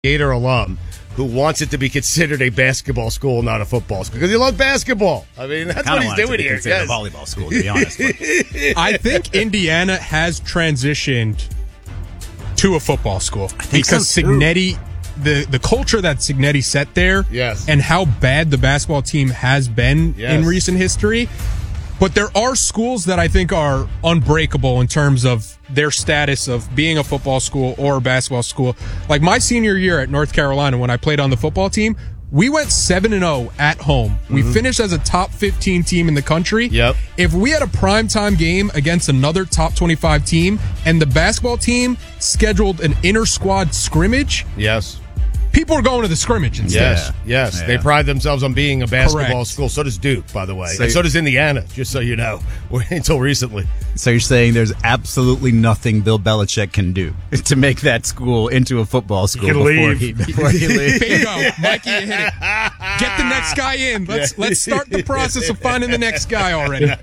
Gator alum who wants it to be considered a basketball school, not a football school, because he loves basketball. I mean, that's what he's doing here. Yes. A volleyball school, to be honest. I think Indiana has transitioned to a football school because Cignetti, the culture that Cignetti set there, and how bad the basketball team has been in recent history. But there are schools that I think are unbreakable in terms of their status of being a football school or a basketball school. Like my senior year at North Carolina, when I played on the football team, we went 7-0 at home. We finished as a top 15 team in the country. If we had a primetime game against another top 25 team and the basketball team scheduled an inter-squad scrimmage, people are going to the scrimmage instead. Yes. They pride themselves on being a basketball school. So does Duke, by the way. And so does Indiana, just so you know, until recently. So you're saying there's absolutely nothing Bill Belichick can do to make that school into a football school before he leaves. Bingo. Mikey, you hit it. Get the next guy in. Let's start the process of finding the next guy already.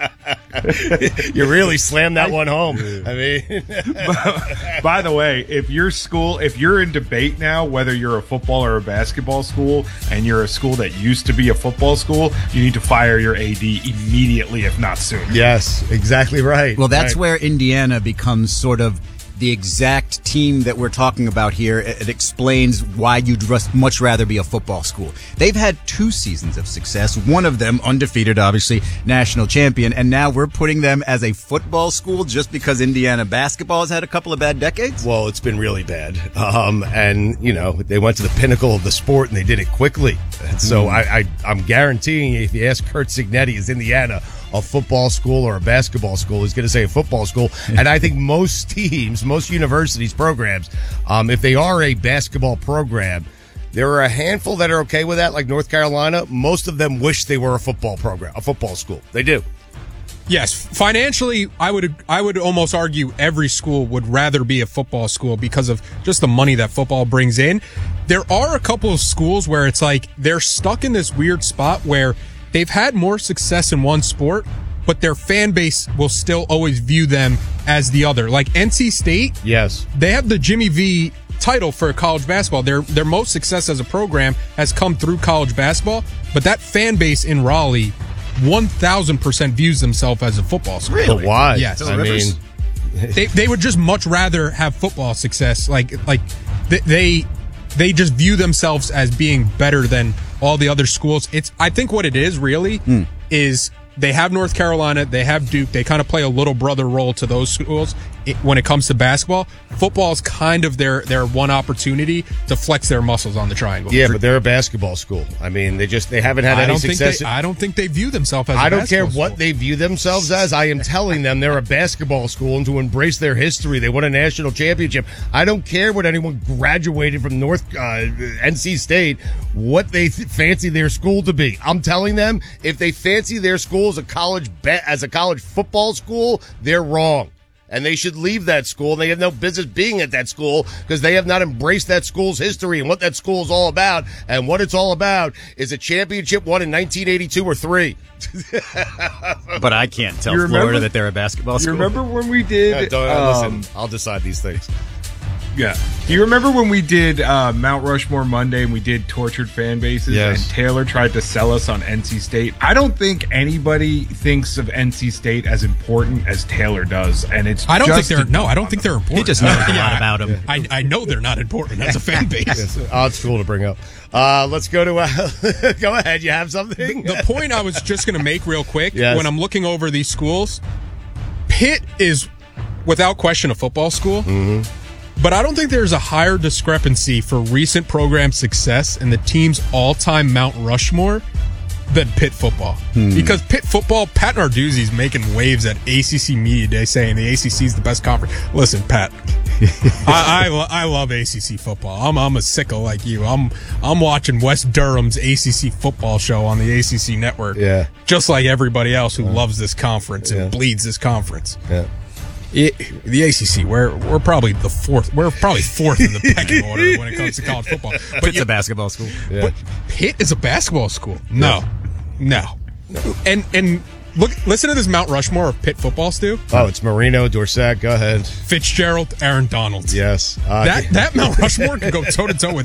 You really slammed that one home. I mean, by the way, if you're in debate now whether you're a football or a basketball school, and you're a school that used to be a football school, you need to fire your AD immediately, if not sooner. Yes, exactly right. Well, that's where Indiana becomes sort of the exact team that we're talking about here. It explains why you'd much rather be a football school. They've had 2 seasons of success, one of them undefeated, obviously, national champion, and now we're putting them as a football school just because Indiana basketball has had a couple of bad decades? Well, it's been really bad. And, you know, they went to the pinnacle of the sport and they did it quickly. And so I'm guaranteeing you, if you ask Curt Cignetti, is Indiana a football school or a basketball school, he's going to say a football school. And I think most teams, most universities, programs, if they are a basketball program, there are a handful that are okay with that, like North Carolina. Most of them wish they were a football program, a football school. They do. Yes, financially, I would almost argue every school would rather be a football school because of just the money that football brings in. There are a couple of schools where it's like they're stuck in this weird spot where they've had more success in one sport, but their fan base will still always view them as the other. Like NC State, they have the Jimmy V title for college basketball. Their most success as a program has come through college basketball, but that fan base in Raleigh 1,000% views themselves as a football school. Really? But why? Yes. I mean, they would just much rather have football success. Like they just view themselves as being better than all the other schools. I think what it is really is they have North Carolina, they have Duke, they kind of play a little brother role to those schools when it comes to basketball. Football is kind of their one opportunity to flex their muscles on the triangle. Yeah, but they're a basketball school. I mean, they haven't had any success. I don't think they view themselves as a I don't basketball care school. what they view themselves as. I am telling them they're a basketball school, and to embrace their history. They won a national championship. I don't care what anyone graduated from NC State, what they fancy their school to be. I'm telling them if they fancy their school as a college football school, they're wrong. And they should leave that school. They have no business being at that school because they have not embraced that school's history and what that school is all about. And what it's all about is a championship won in 1982 or 3. But I can't tell Florida that they're a basketball school. You remember when we did... listen, I'll decide these things. Yeah. Do you remember when we did Mount Rushmore Monday and we did tortured fan bases and Taylor tried to sell us on NC State? I don't think anybody thinks of NC State as important as Taylor does, and I don't think they're important. He just knows a lot about them. I know they're not important as a fan base. It's odd school to bring up. Let's go to go ahead. You have something? The point I was just going to make real quick, when I'm looking over these schools, Pitt is without question a football school. But I don't think there's a higher discrepancy for recent program success in the team's all-time Mount Rushmore than Pitt football. Because Pitt football, Pat Narduzzi's making waves at ACC Media Day saying the ACC is the best conference. Listen, Pat, I love ACC football. I'm a sicko like you. I'm watching West Durham's ACC football show on the ACC network. Yeah. Just like everybody else who loves this conference and bleeds this conference. Yeah. The ACC, we're probably fourth in the pecking order when it comes to college football. But it's a basketball school. But Pitt is a basketball school. No. And Listen to this Mount Rushmore of Pitt football, Stu. Oh, it's Marino, Dorsett. Go ahead. Fitzgerald, Aaron Donald. Yes. That Mount Rushmore could go toe to toe with